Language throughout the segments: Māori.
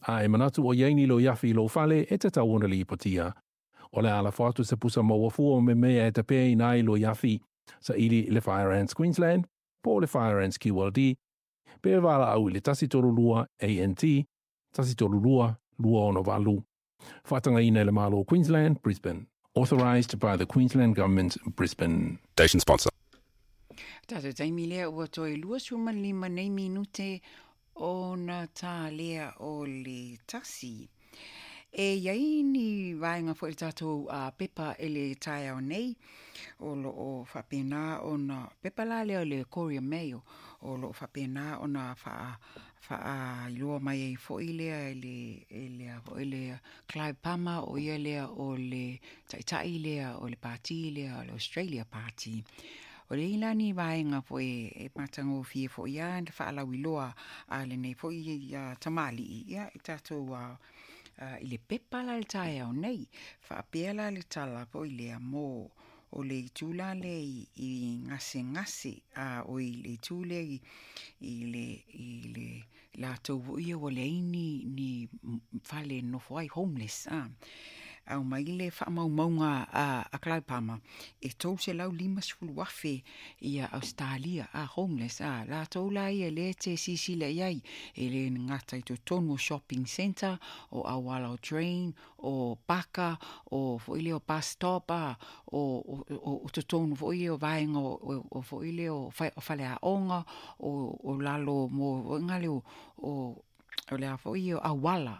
A e manatu o yeini lo yafi lo fale e te tauona li ipatia. O le ala fatu se pusa mawafua me mea e te pēi nai lo yafi sa ili le Fire Ants Queensland, po le Fire Ants QLD, pe wala au le tasi toru lua ANT, tasi toru lua, lua ono walu. Whatanga ina le malo Queensland, Brisbane. Authorised by the Queensland Government, Brisbane. Station sponsor. Tata taimi lea ua toi lua suma lima nei minute o na tā lea o le tasi. E iai ni vaenga fo i tātou pepa e le tai au nei, o lo o whapena o na pepa la leo le Courier Mail, o lo o whapena o na wha iloa mai e fo i lea e le Clive Palmer o ia lea o le taitai lea o le party lea o le Australia Party. O le ilani vaenga fo e matango fie fo ia e whaalau iloa a le nei fo i tamali ia i tātou i le pepa la le tae au nei, whaapea la le tala po i lea mō o le tūla le i ngase o i le tūle i le la tau ia o le ini ni whale nofo ai homeless. Au mai le whaamaumaunga a Clive Palmer e tau se lau 5 wafe i a Australia a homeless la tau la ia le te sisi le iai e le ngata i to tonu shopping centre o Awala Drain o Paka o foile o bus stop o to tonu foile o vaenga o foile o whale a onga o lalo mo ngale o le afo i o Awala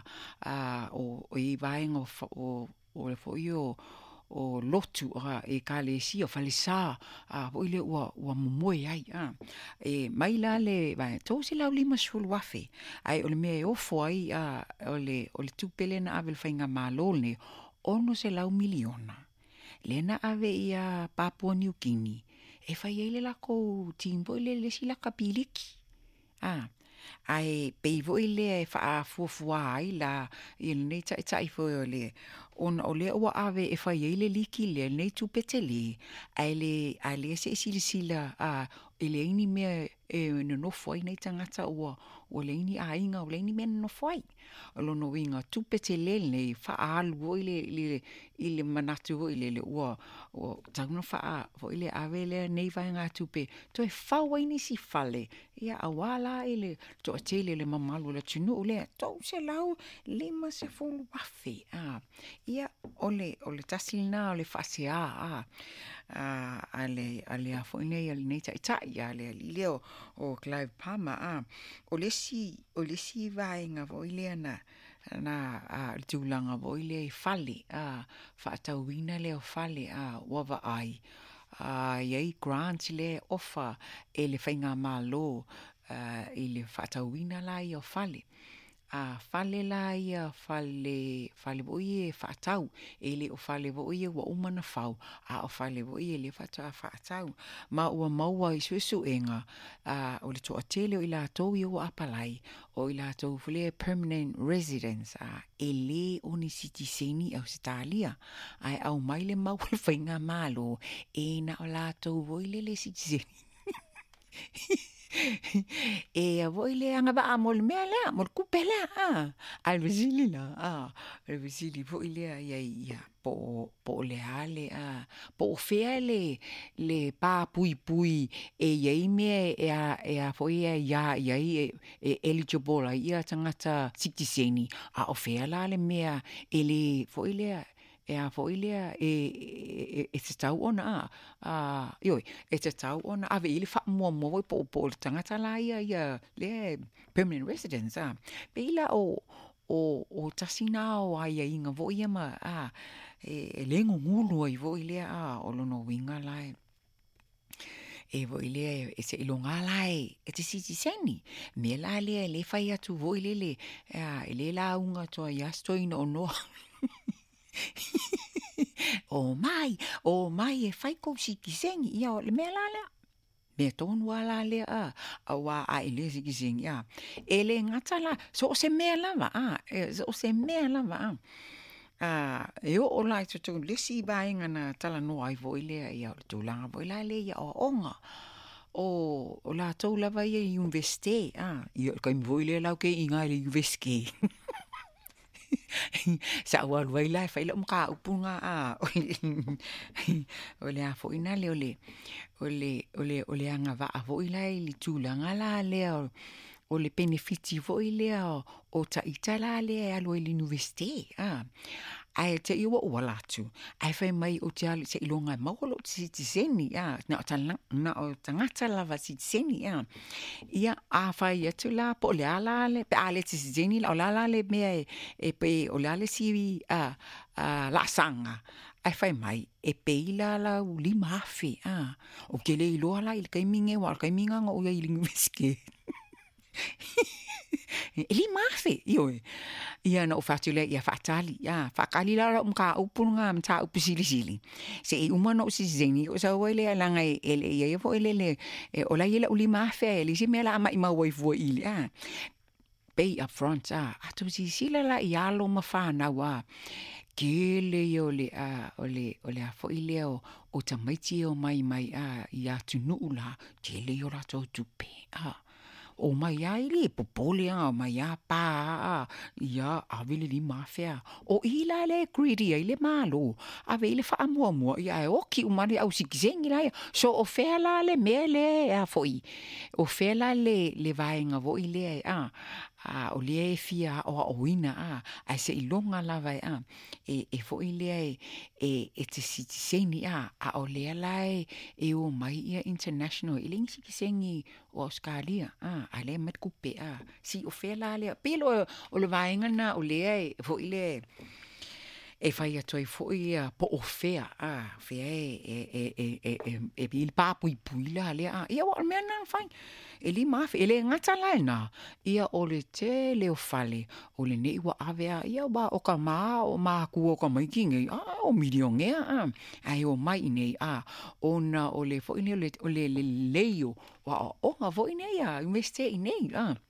o i vaenga o le fo i o lotu e kale si o falisa o ile ua momoe ai e mai la le vai to si la 5 wafe ai o le me o fo ai o le tupele na avel fainga malone ono se lau miliona lena ave ia Papua New Guinea e fai ele la ko timbo le sila kapiliki ai peivo ile e fa fuafua ai la il nei tai fo le on ole o ave e fa ile liki le nei tu petele ai le se sila ele ini me no foi nei tangata o le ini ainga o le ini men no foi lo no winga tu petele nei fa alu ile manatu ile o tagno fa fo ile ave le nei va nga tupe to e fa waini si fale ia awala ile to tele le mamalu le tunu le to se lau 5 wafe ia ole tasilna ole fasia ale afo nei ale nei tai ale leo o Clive Palmer o le si vaenga vo ile na tulanga vo ile fale faatauina le o fale wava ai iai grant le offer ele fainga malo ile faatauina la i o fale fale la ia fale boie fatau ele o fale boie wa umana fau o fale boie le fatau ma ua maua i suesu enga o le toa tele o ila tau i o apalai o ila tau fule permanent residence ele oni sitiseni Australia ai au maile mau le fainga malo e na o la tau voile le sitiseni e a voile anga ba mol mele mol kupele al visili la al visili voile ia po le ale po fele le pa pui e ia me e a foi ia eligible ia tangata sitiseni o fela le mea ele foile e a foile e te tau ona e te tau ona ave ili fa mo po tangata la ia le permanent residence pe ila o tasina o ai inga vo ia ma e lengo ngulu ai vo ile o lono winga lai e vo ile e se ilonga lai e te sitiseni me la le fai atu vo ile le la unga to ia stoino no o mai e fai ko sikisengi ia le melala me tonu ala le awa ele sikisengi ele ngatala so se melava so se melava eu o lai to lesi bainga na tala no ai voile ia to langa voile le ia o onga o la tau lava ia universite, ia kai mwoi le lau ke inga le universite. Sa ua luai lai fai la mka upunga o le a fo ina le o le anga va a fo ilai li tūlanga la le o le benefiti fo ilea o ta itala le alo le universite ai te iwa ua latu ai fai mai o te ali se ilonga maolo citizeni na o tangata lava citizeni ia a fai atu la po le ala le pe ale citizeni la o la le mea e pe o le ale si la sanga ai fai mai e pe ila la lima afe o ke le iloa la il kaiminge wa kaiminga o ia ilingu viske Eli mafe ia na ofatule ia fatali fakali la mka upunga mta upsili se uma no sizeni o sa wele langa ele ia fo ele ola ile uli mafe ele si mela ama ima wai fo ili pay up front atu si sila la ia lo mafana wa kele yo le a fo ile o tamaiti o mai ia tunu la kele yo la to tupe o mai ai le popole mai pa ia avele li mafia o ila le greedy ile malo avele fa mo ia o ki umari au sikisengi la so o fela le mele foi o fela le vaenga vo ile o le fia o wina ai se ilonga la vai e fo ile e te sitiseni o le lai e o mai ia international ile sikisengi o Australia ale met kupe si o fela le pelo o le vaenga na o le fo ile e fai atu ai fo ia po o fea fea e bil papu puila le ia o me na fai eli mafe ele ngata laina ia o le te le o fale o le nei wa avea ia ba o ka o ma ku o ka mai kinge o milionea ai o mai nei ona o le fo ine o le leio wa o nga fo ine ia investe nei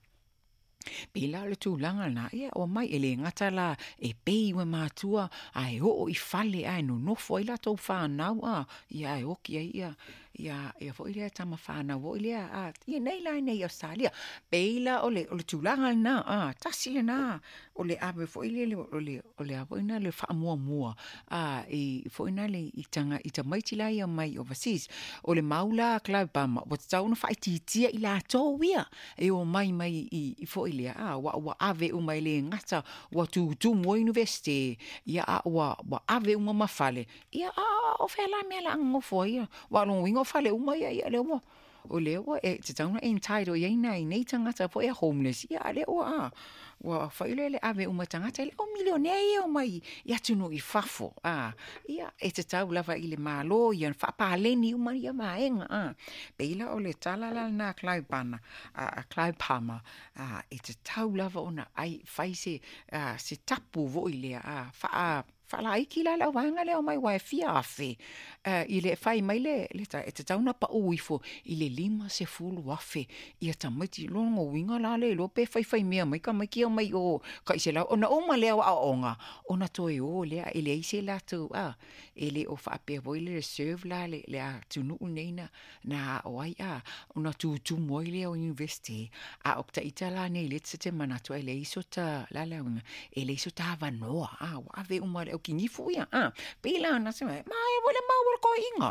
Pila le tūlanga na ia o mai ele ngata la e pei wa mātua ai o i fale ai no nofo i la tau whanau ia e oki ia fo ilea tama whanau o ilea ia nei lai nei Australia peila o le tūlanga na tasi na o le ave fo ilea o le avo ina le whaamua mua i fo ina le i tamaiti lai a mai overseas o le maula Klaubama o te tauna whaititia i la tō wia e o mai i fo ilea wa ave o mai le ngata wa tu mo university ia wa ave uma mafale ia o fela me la ngofo ia wa lo wingo fale uma ia le o le e te tauna entitled ia nei tangata po homeless ia le wa faile le ave uma tangata le o milionaire o mai ia tunu i fafo ia e te tau lava i le malo ia fa paleni uma ia maenga peila o le tala la na Klaubana Klaubama e te tau lava ona ai faise se tapu vo ile fala iki la wanga le o mai wa fia afe i le fai mai le te tauna pa uifo i le 5 fulu afe ia tamati longo winga la le lo pe fai mea mai ka mai ki mai o ka se la ona o ma le a onga ona toe o le ele ise la tu ele o fa pe vo le serve la le a tunu neina na o ai ona tu moi le o university opta itala ne le te mana to ele iso ta la ele iso ta va no ave uma o kingi fu ia pela na se mai vole mau ko inga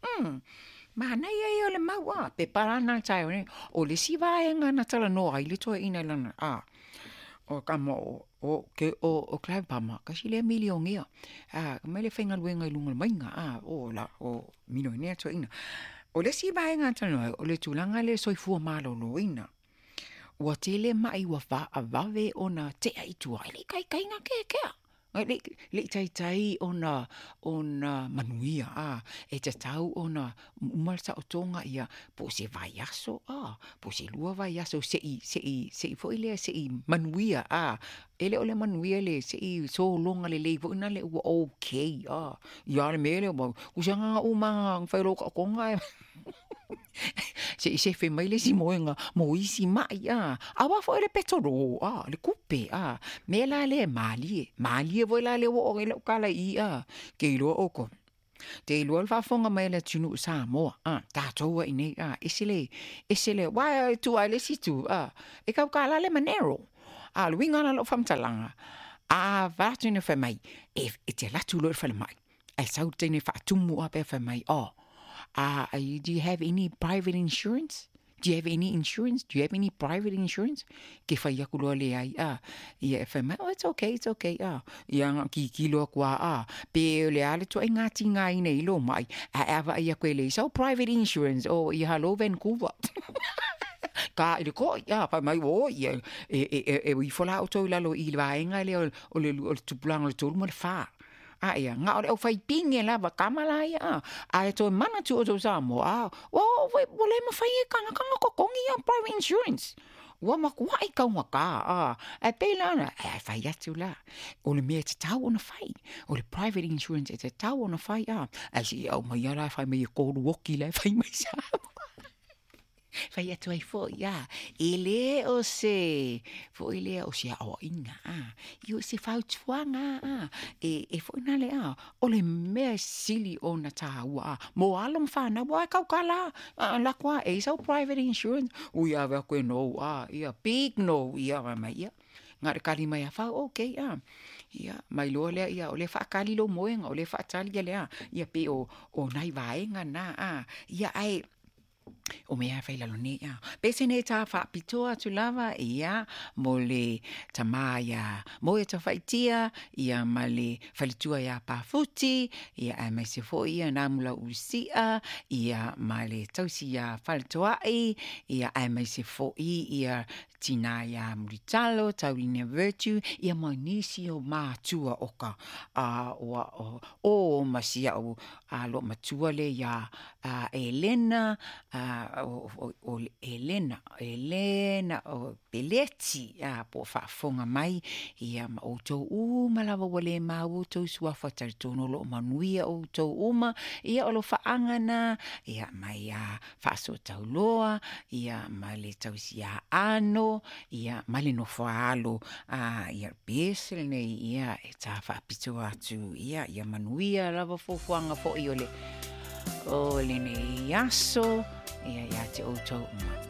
mana ia le mau pe para na tai o le si vaenga na tala no ai le to ina lana o kamo o Klaubama ka si le milionea me le fenga luenga i lunga mainga o milionea to ina o le si vaenga tano o le tulanga le soifua malo lo ina wa tele mai wa vave ona te ai tu ai le kai nga ke le tai ona manuia e te tau ona umalsa o tonga ia po se vaiaso po se lua vaiaso se fo ile se manuia ele ole manuia le se so longa le vo na le okay ia le mele mo usanga uma fai lo ko nga se fe mai le si moenga mo isi mai awa fo le petoro le kupe me la le mali vo la le o le kala ke lo oko Te lua le whaafonga mai le tunu Samoa. Tātoua i nei. Esele. Wai tu ai le situ. E kau ka la le manero. Le wingana lo whamtalanga. Vātu ne whamai. E te latu lo whamai. E sau tene whaatumu a pe whamai. Do you have any private insurance? Do you have any insurance? Do you have any private insurance? Ke whai aku loa le ai, ia e whai, it's okay. Ia ki loa kua, pe le ale to e ngāti ngā ina i lo mai, awa ia koe le, so private insurance, ia hello Vancouver. Ka ile ko, whai mai o, ia, e wfola o tau lalo i le vaenga le o le tupulang le tolu mo le wha. Ia, ngā ole au whai pinge lava kamala ia. E toi mana tu o tau Samoa. Wale ma whai e kanga kokongi ia private insurance. Wa makua i kaunga ka. E peilana. Whai atu la. O le mea te tau ona whai. O le private insurance e te tau ona whai. E si au mai ala whai mai e kōru woki la whai mai Samoa. Whai atu ai fo, e le o se, fo i le o se awa inga, i o se whautuanga, e fo ina le o le mea sili o na tāua, mo alom whana, wai kau kala, la kwa, e sau private insurance, ui awa koe no, ia big no, ia mai ia, ngare kali mai a whau, okay, ia, mai loa lea, ia, o le whaakali lo moenga, o le whaatali lea, ia pe o nai vaenga na, ia ai, o mea whai lalo ne ia. Pese ne tā whaapitoa tu lava ia mo le tamā ia mo e ta whaitia ia ma le whalitua ia pāwhuti ia ai mai se fo ia nā mula usia ia ma le tausi ia whalitoai ia ai mai se fo ia tina ia muritalo, taurine virtue, ia maunisi o mātua oka o masia o lo matua le ia Elena o Elena o Peleti po whaafonga mai ia ma o tau uma lava wale ma o tau sua whataritono lo manuia o tau uma ia o lo whaangana ia mai whaaso tau loa ia ma le tau si ano ia mali no whaalo ia besel nei ia e tā whaapito atu ia manuia lava fofuanga fo i ole o le nei aso ia te o tau uma.